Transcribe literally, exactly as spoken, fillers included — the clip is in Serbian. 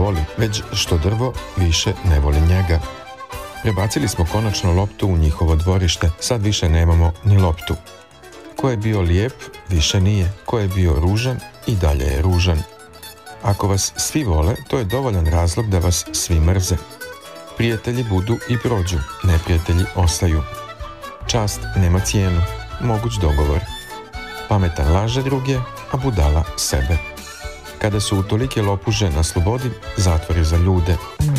voli, već što drvo više ne voli njega. Prebacili smo konačno loptu u njihovo dvorište, sad više nemamo ni loptu. Ko je bio lijep, više nije. Ko je bio ružan, i dalje je ružan. Ako vas svi vole, to je dovoljan razlog da vas svi mrze. Prijatelji budu i prođu, neprijatelji ostaju. Čast nema cijenu, moguć dogovor. Pametan laže druge, a budala sebe. Kada su utolike lopuže na slobodi, zatvor je za ljude.